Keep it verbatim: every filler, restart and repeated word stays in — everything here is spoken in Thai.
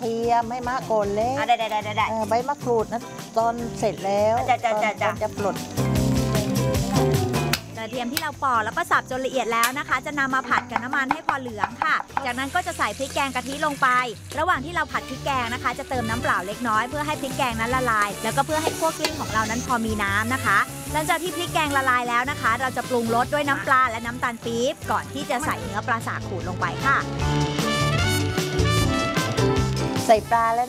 ทียมให้มะก่อนเล็กได้ได้ได้ได้ใบมะกรูดนะตอนเสร็จแล้วจะจะจะจะจะปลดกระเทียมที่เราปอกแล้วก็สับจนละเอียดแล้วนะคะจะนำมาผัดกับน้ำมันให้พอเหลืองค่ะจากนั้นก็จะใส่พริกแกงกะทิลงไประหว่างที่เราผัดพริกแกงนะคะจะเติมน้ำเปล่าเล็กน้อยเพื่อให้พริกแกงนั้นละลายแล้วก็เพื่อให้คั่วกลิ้งของเรานั้นพอมีน้ำนะคะหลังจากที่พริกแกงละลายแล้วนะคะเราจะปรุงรสด้วยน้ำปลาและน้ำตาลปี๊บก่อนที่จะใส่เนื้อปลาสากขูดลงไปค่ะใส่ปลาแล้ว